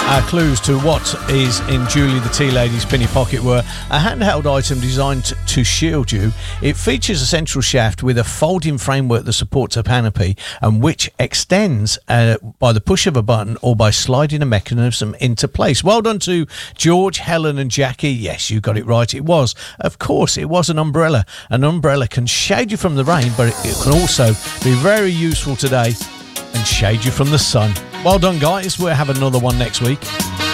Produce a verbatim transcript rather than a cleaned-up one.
Our clues to what is in Julie the Tea Lady's pinny pocket were a handheld item designed to shield you. It features a central shaft with a folding framework that supports a canopy and which extends uh, by the push of a button or by sliding a mechanism into place. Well done to George, Helen and Jackie. Yes, you got it right. It was. Of course, it was an umbrella. An umbrella can shade you from the rain, but it, it can also be very useful today and shade you from the sun. Well done, guys. We'll have another one next week.